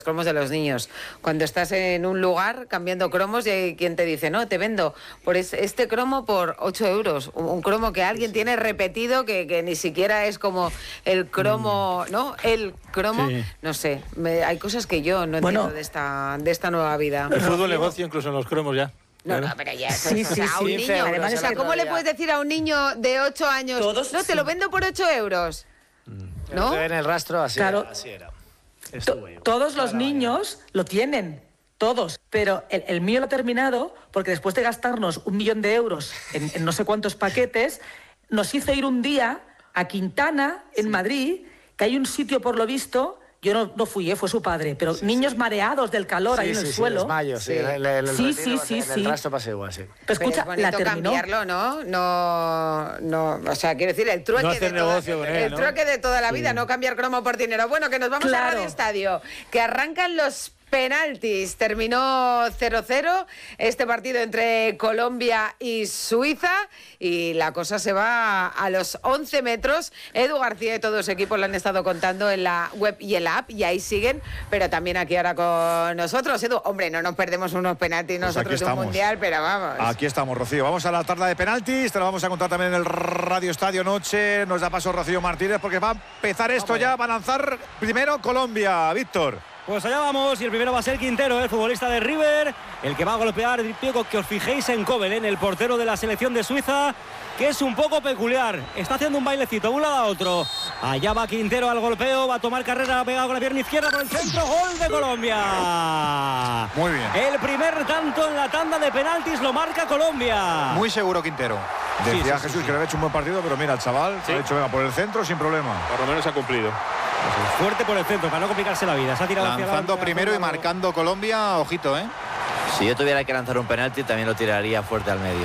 cromos de los niños. Cuando estás en un lugar cambiando cromos y hay quien te dice, no, te vendo por este cromo por 8 euros. Un cromo que alguien tiene repetido, que ni siquiera es como el cromo, ¿no? El cromo, no sé. Hay cosas que yo no entiendo de esta nueva vida. El fútbol negocio incluso en los cromos ya. No, pero ya eso, Sí, a un niño. Además, ¿cómo le puedes decir a un niño de 8 años, no, te lo vendo por 8 euros? ¿No? En el rastro así, claro. así era. Todos los niños lo tienen, todos. Pero el mío lo ha terminado porque después de gastarnos 1 millón de euros en no sé cuántos paquetes, nos hizo ir un día a Quintana, en Madrid, que hay un sitio, por lo visto. Yo no fui, fue su padre, pero niños mareados del calor ahí en el suelo. Desmayo, sí. El rastro pasa igual, sí. Pero escucha, pero es la bonito terminó. cambiarlo, ¿no? O sea, quiero decir, el trueque, el trueque de toda la vida, no cambiar cromo por dinero. Bueno, que nos vamos a Radio Estadio, que arrancan los penaltis. Terminó 0-0 este partido entre Colombia y Suiza y la cosa se va a los 11 metros. Edu García y todo su equipo lo han estado contando en la web y en la app y ahí siguen, pero también aquí ahora con nosotros. Edu, hombre, no nos perdemos unos penaltis nosotros de un mundial, pero vamos. Aquí estamos, Rocío. Vamos a la tanda de penaltis, te lo vamos a contar también en el Radio Estadio Noche. Nos da paso Rocío Martínez porque va a empezar esto ya, va a lanzar primero Colombia. Víctor. Pues allá vamos y el primero va a ser Quintero, el futbolista de River, el que va a golpear. Pico, que os fijéis en Kobel, el portero de la selección de Suiza, que es un poco peculiar. Está haciendo un bailecito de un lado a otro. Allá va Quintero al golpeo, va a tomar carrera, pegado con la pierna izquierda por el centro. ¡Gol de Colombia! Muy bien. El primer tanto en la tanda de penaltis lo marca Colombia. Muy seguro Quintero. Decía Jesús que le había hecho un buen partido, pero mira, el chaval se ha hecho venga por el centro sin problema. Por lo menos ha cumplido. Fuerte por el centro, para no complicarse la vida. Se ha tirado lanzando primero y marcando Colombia, ojito, ¿eh? Si yo tuviera que lanzar un penalti, también lo tiraría fuerte al medio.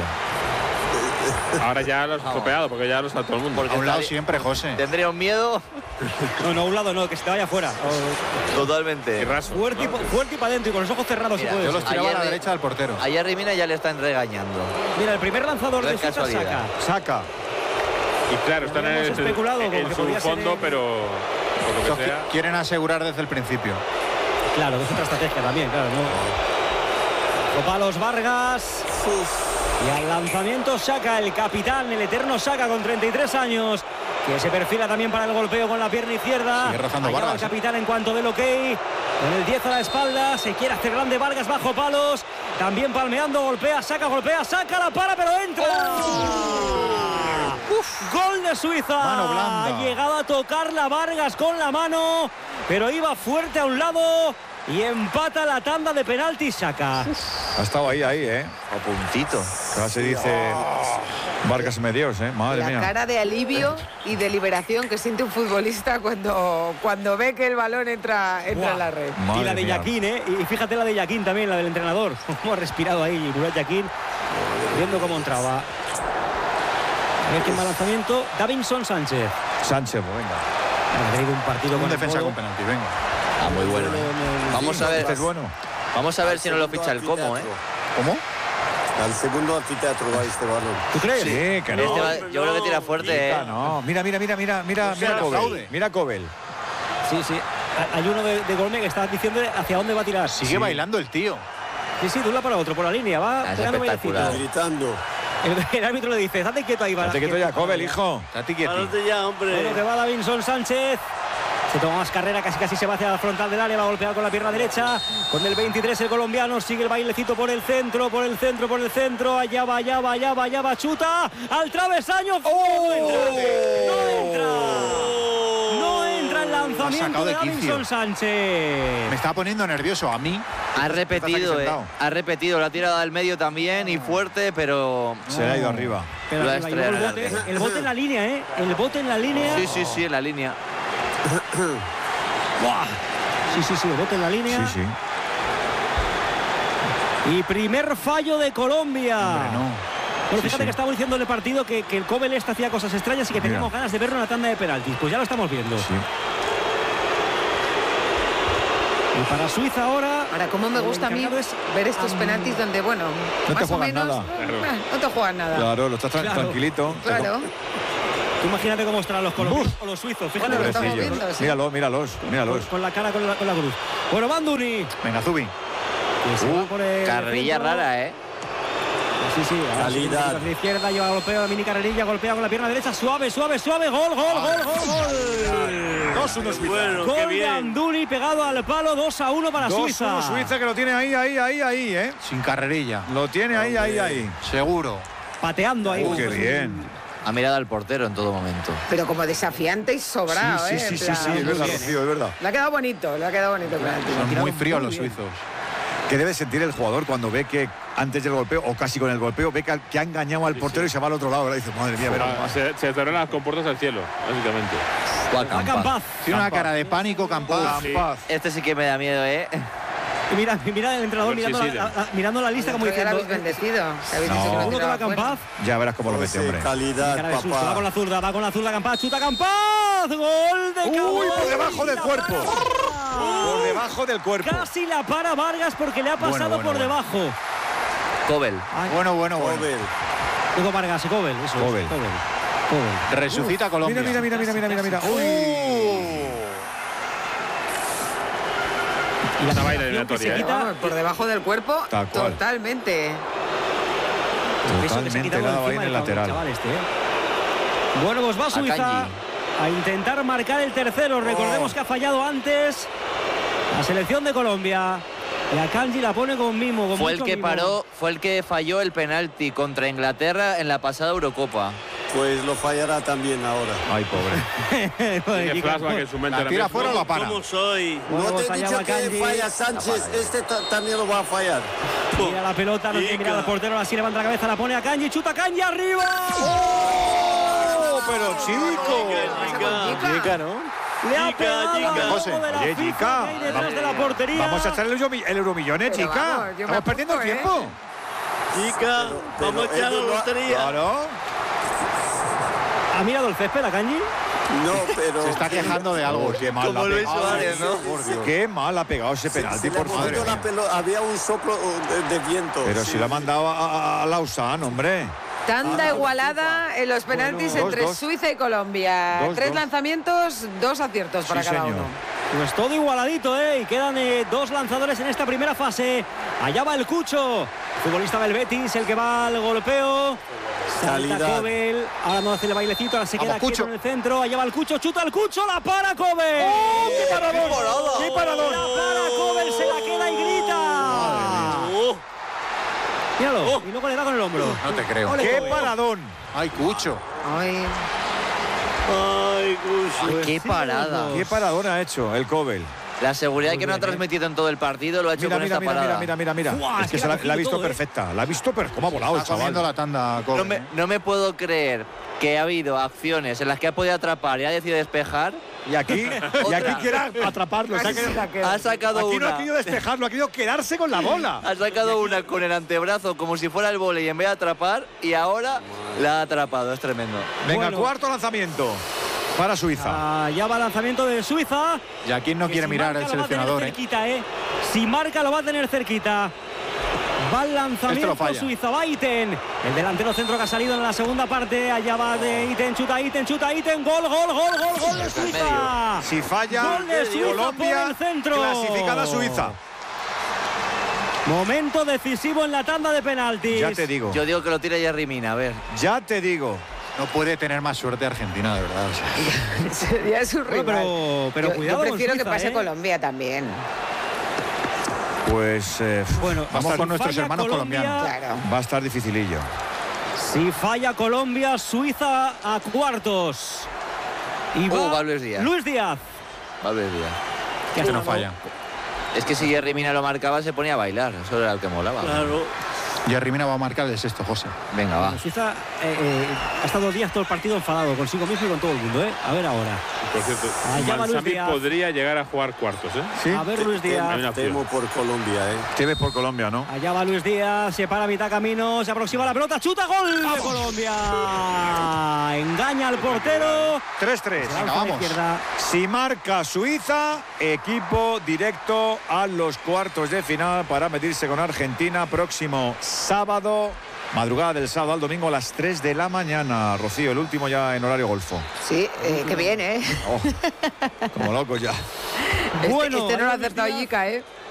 Ahora ya lo has estropeado, porque ya lo sabe todo el mundo. Porque a un lado siempre, José. ¿Tendría un miedo? No, a un lado no, que se te vaya fuera. Totalmente. Fuerte y para adentro y con los ojos cerrados. Mira, si puedes. Yo los tiraba a la derecha del portero. Ayer Rimina ya le están regañando. Mira, el primer lanzador de Suiza saca. Y claro, están en su fondo, pero por lo que sea. Quieren asegurar desde el principio. Claro, que es otra estrategia también, claro. ¿No? Copalos Vargas. Y al lanzamiento Saka, el capitán, el eterno Saka con 33 años, que se perfila también para el golpeo con la pierna izquierda. Sigue rozando Vargas. El capitán en cuanto del ok. Con el 10 a la espalda, se quiere hacer grande Vargas bajo palos. También palmeando, golpea, Saka, la para, pero entra. Gol de Suiza. Mano blanda. Ha llegado a tocar la Vargas con la mano, pero iba fuerte a un lado. Y empata la tanda de penaltis Saka. Ha estado ahí, A puntito. Ahora se dice Vargas Medios, madre mía. La cara de alivio y de liberación que siente un futbolista cuando ve que el balón entra en la red. Madre y la de Yaquín, y fíjate la de Yaquín también, la del entrenador. Cómo ha respirado ahí Murat Yaquín, viendo cómo entraba. A ver quién va al lanzamiento. Davinson Sánchez. Sánchez, venga. Ha tenido un partido con defensa con penalti, venga. Muy bueno. Vamos a ver. Este es bueno. Vamos a ver si no lo ficha el Como, ¿Cómo? Al segundo anfiteatro va este balón. ¿Tú crees? Sí, que no. Yo creo que tira fuerte, No, mira Kobel. Mira Kobel. Sí. Hay uno de Colombia que está diciendo hacia dónde va a tirar. Sigue bailando el tío. Sí, de un lado para otro, por la línea. Va pegando bailecito. Gritando. El árbitro le dice, estate quieto ahí. Estate quieto ya, Kobel, hijo. Estate quieto. Ya, hombre. Bueno, que va Davinson Sánchez. Se toma más carrera, casi se va hacia la frontal del área, va a golpear con la pierna derecha. Con el 23 el colombiano, sigue el bailecito por el centro. Allá va, chuta al travesaño. No entra el lanzamiento de Davinson Sánchez. Me estaba poniendo nervioso a mí. Ha repetido, la ha tirado al medio también y fuerte, pero se le ha ido arriba. Pero lo ha estrellado. El bote en la línea, El bote en la línea. Sí, en la línea. Sí, el bote en la línea. Sí. Y primer fallo de Colombia. Hombre, no. Bueno, fíjate que estamos diciendo en el partido que el Kobel hacía cosas extrañas y que teníamos ganas de verlo en la tanda de penaltis. Pues ya lo estamos viendo. Sí. Y para Suiza ahora... Ahora, cómo me gusta a mí ver estos penaltis donde, bueno, no más te o menos... nada. No te juegan nada. Claro, lo estás tranquilito. Claro. Tú imagínate cómo estarán los colombianos o los suizos. Fíjate lo estamos viendo. Sí. Míralos. Con la cara, con la cruz. Bueno, Banduni. Venga, Zubi. Carrerilla rara, ¿eh? Sí. Calidad. A la izquierda lleva golpeo, la mini carrerilla, golpea con la pierna derecha, suave. Gol. 2-1 Suiza. Bueno, Gol de Banduni pegado al palo, 2-1 para Suiza. 2-1 Suiza, que lo tiene ahí, ¿eh? Sin carrerilla. Lo tiene ahí. Seguro. Pateando ahí. Qué bien. Ha mirado al portero en todo momento. Pero como desafiante y sobrado, Sí, ¿eh? es verdad, Rocío, es verdad. Le ha quedado bonito el penalti. Son muy fríos los suizos. ¿Qué debe sentir el jugador cuando ve que antes del golpeo, o casi con el golpeo, ve que ha engañado al portero y se va al otro lado? ¿Verdad? Dice, madre mía, se cerraron las compuertas al cielo, básicamente. Campaz. Tiene una cara de pánico, Campaz. Este sí que me da miedo, ¿eh? Mira el entrenador mirando la lista como diciendo... habéis bendecido. Uno que va Campaz. Ya verás cómo lo mete, hombre. Calidad, papá. Va con la zurda Campaz, chuta Campaz. Gol de Campaz. Uy, por debajo del cuerpo. Por debajo del cuerpo. Casi la para Vargas porque le ha pasado por debajo. Kobel. Bueno. Digo Vargas y Kobel. Eso Kobel. es, Kobel. Resucita Colombia. Mira. Uy. Y Esta baila eliminatoria, Por debajo del cuerpo, Tal cual. totalmente. Totalmente helado ahí en el lateral. Bueno, pues va Suiza a intentar marcar el tercero. Recordemos que ha fallado antes la selección de Colombia. Y a Kanji la pone con mimo. Fue el que falló el penalti contra Inglaterra en la pasada Eurocopa. Pues lo fallará también ahora. Ay, pobre. Tiene flashback en su mente. ¿La tira fuera o la para? ¿Cómo soy? Bueno, No te he allá dicho va que Kanji. falla Sánchez. Este también lo va a fallar. Mira la pelota, no tiene mirada al portero. Así levanta la cabeza, la pone a Kanji. Chuta Kanji arriba. ¡Oh! Pero chico. Chica, ¿no? Le ha pegado al José. logo de la Oye, FIFA chica, que hay detrás de la portería. Vamos a echar el Euromillones, Pero chica. vamos, yo me Estamos perdiendo el apunto, tiempo. Chica, vamos a echar la lotería. Claro. ¿Ha mirado el césped a Kanji? No, pero... Se está quejando de algo. Qué mal la Como ha Luis pegado. Suárez, ¿no? Qué mal ha pegado ese penalti, por favor. Había un soplo de viento. Pero si lo ha mandado a Lausanne, hombre. Tanda igualada en los penaltis entre 2-2. Suiza y Colombia. 2-2. 3 lanzamientos, 2 aciertos para cada señor. uno. Pues todo igualadito, ¿eh? Y quedan 2 lanzadores en esta primera fase. Allá va el Cucho, futbolista del Betis, el que va al golpeo. Salta Calidad. Kobel, ahora no hace el bailecito, ahora se queda Vamos, quieto Cucho. en el centro. Allá va el Cucho, chuta el Cucho, la para Kobel. ¡Oh, qué paradón! ¡Qué La paradón! para Kobel, se la queda y grita. Míralo, y luego le da con el hombro. No te creo. Ole, ¡Qué Kobel. paradón! Ay, Cucho. Ay, Ay, Cucho. ¡Qué parada! ¡Qué paradón ha hecho el Kobel! La seguridad que no ha transmitido en todo el partido lo ha hecho con esta parada. Mira. Buah, Es que es se que la ha visto todo, ¿eh? perfecta. La ha visto, pero cómo ha volado el Está comiendo chaval. la tanda, Kobel. No me puedo creer que ha habido acciones en las que ha podido atrapar y ha decidido despejar. Y aquí quiere atraparlo. Ha sacado Aquí no ha una. querido despejarlo, ha querido quedarse con la bola. Ha sacado una con el antebrazo como si fuera el vóley en vez de atrapar y ahora la ha atrapado. Es tremendo. Venga, Bueno. cuarto lanzamiento para Suiza. Allá va el lanzamiento de Suiza. Y aquí no Que quiere si mirar marca, el lo va a tener seleccionador, ¿eh? cerquita, Si marca lo va a tener cerquita. Va el Esto lanzamiento lo falla. Suiza, va Iten. El delantero centro que ha salido en la segunda parte. Allá va de Iten, chuta Iten. Gol de Suiza. Si falla, Gol de Suiza Colombia, por el centro. clasificada Suiza. Momento decisivo en la tanda de penaltis. Ya te digo. Yo digo que lo tira Jerry Mina, a ver. Ya te digo. No puede tener más suerte Argentina, de verdad. O sea. sería su Bueno, rival. pero cuidado yo con prefiero Suiza, que pase ¿eh? Colombia también. Pues Bueno, Vamos si con nuestros falla hermanos Colombia, colombianos. Claro. va a estar dificilillo. Si falla Colombia, Suiza a cuartos. Y va Luis Díaz. Luis Díaz. Va a ver ya. Que Este ha no estado- falla. Es que si Jerry Mina lo marcaba se ponía a bailar. Eso era lo que molaba. Claro. Jerry Mina va a marcar el sexto, José. Venga, va. Suiza ha estado 2 días todo el partido enfadado consigo mismo y con todo el mundo, ¿eh? A ver ahora. Por cierto, Allá va Luis Mansami Díaz. podría llegar a jugar cuartos, ¿eh? ¿Sí? A ver Luis Hay Díaz. una opción. Temo por Colombia, Te ves por Colombia, ¿no? Allá va Luis Díaz, se para a mitad camino, se aproxima la pelota, chuta, gol de Colombia. Engaña al portero. 3-3. Se lanza a la vamos. izquierda. Si marca Suiza, equipo directo a los cuartos de final para medirse con Argentina próximo sábado, madrugada del sábado al domingo a las 3 de la mañana. Rocío, el último ya en horario golfo. Sí, qué bien, ¿eh? Oh, como loco ya. Este no lo ha acertado Yica, ¿eh?